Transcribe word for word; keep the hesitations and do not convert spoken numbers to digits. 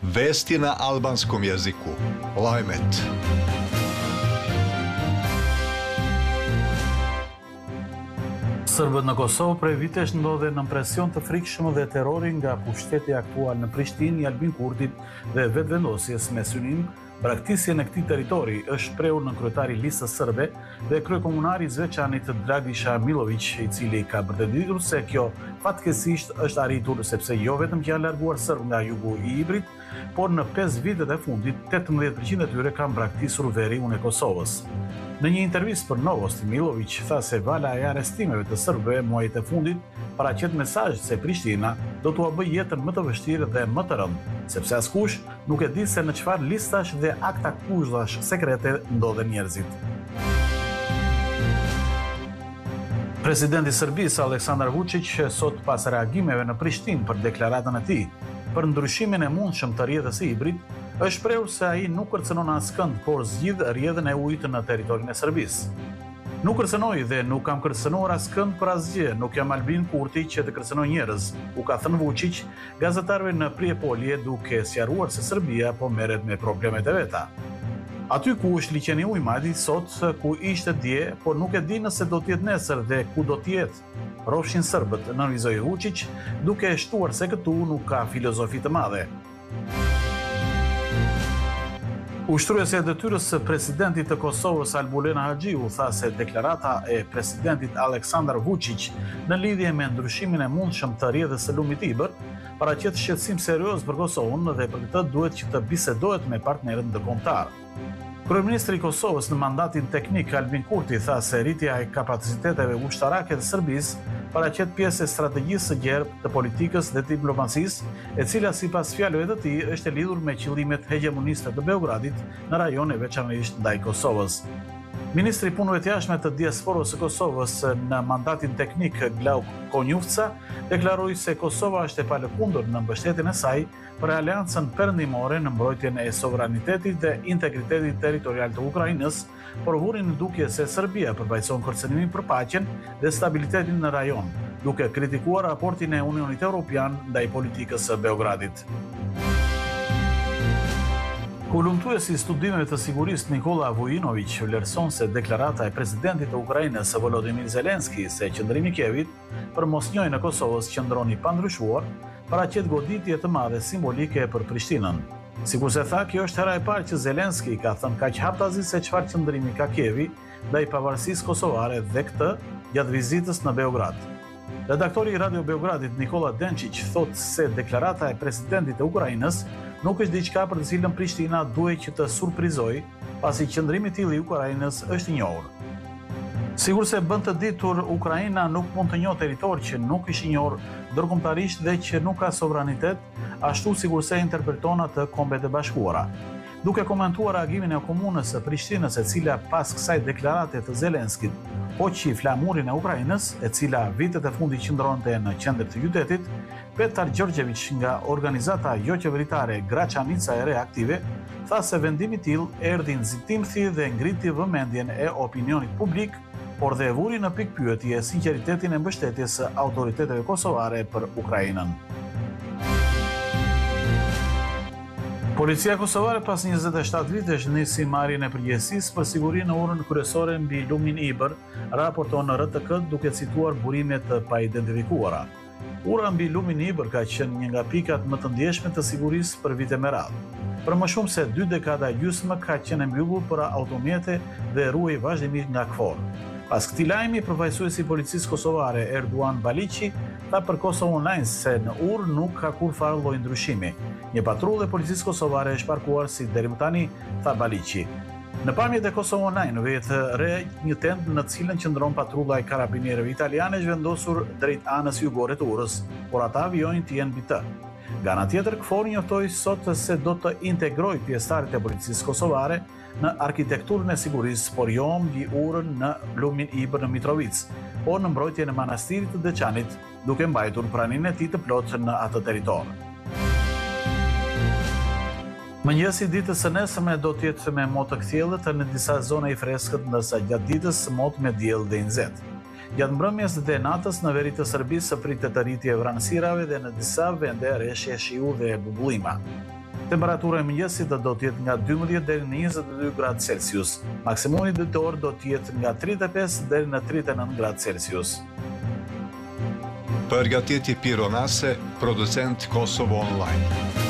Vesti na albanskom jeziku. Lajmet. Sërbët në Kosovë prej vitesh ndodhen në presion të frikshëm dhe terrori nga pushteti aktual në Prishtinë i Albin Kurtit dhe vetëvendosjes me synim braktisjen e këtij territori, është shprehur në kryetari i listës sërbe dhe kryekomunari i Zveçanit Dragisha Milović, i cili ka vërtetuar se kjo fatkeqësisht është arritur sepse jo vetëm që janë larguar serb nga jugu i Ibrit, por në pesë vitet e fundit tetëmbëdhjetë përqind e tyre kanë braktisur veriun e Kosovës. Në një intervistë për Novosti, Milović tha se vala e arrestimeve të serbëve muajit e fundit paraqet mesazh se Prishtina do t'ua bëjë jetën më të vështirë dhe më të rëndë, sepse askush nuk e di se në çfarë listash dhe akta akuzhash sekrete ndodhen njerëzit. Presidenti i Serbisë Aleksandar Vučić sot pas reagimeve në Prishtinë për deklaratën e tij për ndryshimin e mundshëm të rrjedhës së Ibrit, është shprehur se ai nuk kërcënon askënd, por zgjidh rrjedhën e ujit në territorin e Serbisë. Nuk kërcënoi dhe nuk kam kërcënuar askënd për asgjë, nuk jam Albin Kurti që të kërcënoj njerëz, u ka thënë Vučić gazetarëve në Prijepolje, duke sqaruar se Serbia po merret me problemet e veta. Aty ku është liçeni ujë madhi sot, ku ishte dje, por nuk e di nëse do të jetë nesër dhe ku do të jetë. Rrofshin serbët, nënvizoi Vučić, duke e shtuar se këtu nuk ka filozofi të madhe. Ushtruesja e detyrës së presidentit të Kosovës Albulena Haxhiu tha se deklarata e presidentit Aleksandar Vučić në lidhje me ndryshimin e mundshëm të rrjedhës së lumit Ibër paraqet shqetësim serioz për Kosovën dhe për këtë duhet që të bisedohet me partnerët ndërkombëtar. Kryeministri i Kosovës në mandatin teknik Albin Kurti tha se rritja e kapaciteteve ushtarake të Serbisë paraqet pjesë e strategjisë së gjerë të politikës dhe diplomacisë, e cila sipas fjalëve të tij është e lidhur me qëllimet hegemoniste të Beogradit në rajone veçanërisht ndaj Kosovës. Ministri i Punëve të Jashtme të Diasporës së Kosovës në mandatin teknik Glauk Konjufca deklaroi se Kosova është e palëkundur në mbështetjen e saj për aleancën perëndimore në mbrojtjen e sovranitetit dhe integritetit territorial të Ukrainës, por vuri në dukje se Serbia përfaqëson kërcënimin për paqen dhe stabilitetin në rajon, duke kritikuar raportin e Unionit Evropian ndaj politikës së Beogradit. Hulumtuesi i studimeve të sigurisë Nikola Vujinović vlerëson se deklarata e presidentit të Ukrainës Volodymyr Zelensky se qëndrimi i Kievit për mosnjojën e Kosovës qëndron i pandryshuar, paraqet goditje të madhe simbolike për Prishtinën. Sikurse tha, kjo është hera e parë që Zelensky ka thënë kaq haptazi se çfarë qëndrimi ka Kievi ndaj pavarësisë kosovare dhe këtë gjatë vizitës në Beograd. Redaktori i Radio Beogradit Nikola Denčić thot se deklarata e presidentit të Ukrainës nuk është diçka për të cilën Prishtina duhet që të surprizojë, pasi qëndrimi i tillë i Ukrainës është i njohur. Sigur se bën të ditur, Ukraina nuk mund të njohë territor që nuk është i njohur ndërkombëtarisht dhe që nuk ka sovranitet, ashtu sikur se interpreton atë Kombet e Bashkuara. Duke komentuar reagimin e komunës së Prishtinës, e cila pas kësaj deklarate të Zelenskit hoqi flamurin e Ukrainës, e cila vitet e fundit qëndronte në qendër të qytetit, Petar Gjorgjević nga organizata jo qeveritare Graçanica e Reaktive tha se vendimi i tillë erdhi nxitimthi dhe ngriti vëmendjen e opinionit publik, por dhe vuri në pikë pyetje sinqeritetin e mbështetjes së autoriteteve kosovare për Ukrainën. Policia kosovare pas njëzet e shtatë vitesh nisi marrjen e përgjegjësisë për siguri në urën kryesore mbi lumin Ibër, raporton në R T K duke cituar burime të paidentifikuara. Ura mbi lumin Ibër ka qenë një nga pikat më të ndjeshme të sigurisë për vite me radhë. Për më shumë se dy dekada gjysmë ka qenë mbyllur për automjete dhe ruhej vazhdimisht nga KFOR. Pas këtij lajmi, përfaqësuesi i policisë kosovare Erduan Baliqi tha për Kosovë Online se në Urë nuk ka kur farë lloj ndryshimi. Një patrullë e policisë kosovare është parkuar si deri më tani, tha Baliqi. Në pamjet e Kosovë Online vjet re një tent në cilën qëndron patrulla e karabinierëve italiane është vendosur drejt anës jugore të Urës, por ata vijojnë të jenë mbi të. Nga ana tjetër, KFOR njoftoi sot se do të integrojë pjesëtarët e policisë kosovare në arkitekturën e sigurisë, por jo mbi Urën në lumin Ibër në Mitrovic, por në mbrojtjen e manastirit të Deçanit, duke mbajtur praninë e tij të plotë në atë territor. Mëngjesi ditës së nesërme do të jetë me motë të kthjellët në disa zona i freskët, ndërsa gjatë ditës motë me diell dhe i nxehtë. Gjatë mbrëmjes dhe natës në veri të Serbisë pritet të rritje e vranësirave dhe në disa vende rreshje shiu dhe bubullima. Temperatura e mëngjesit do të jetë nga dymbëdhjetë deri në njëzet e dy gradë Celsius. Maksimumi ditor do të jetë nga tridhjetë e pesë deri në tridhjetë e nëntë gradë Celsius. Përgatitje pironase, producent Kosovo Online.